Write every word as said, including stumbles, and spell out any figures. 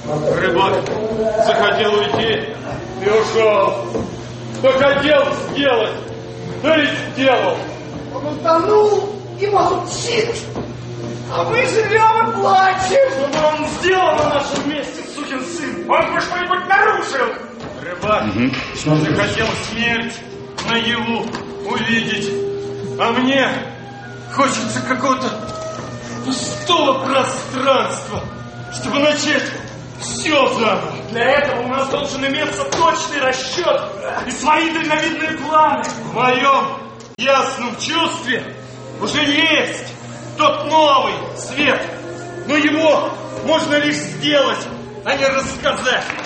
Рыбак захотел уйти и ушел. Что хотел сделать, то и сделал. Он утонул и молчит. А мы живем и плачем. Что бы он сделал на нашем месте, сукин сын? Он бы что-нибудь нарушил. Рыбак угу. захотел смерть наяву увидеть. А мне хочется какого-то пустого пространства, чтобы начать все заново. Для этого у нас должен иметься точный расчет и свои дальновидные планы. В моем ясном чувстве уже есть тот новый свет, но его можно лишь сделать, а не рассказать.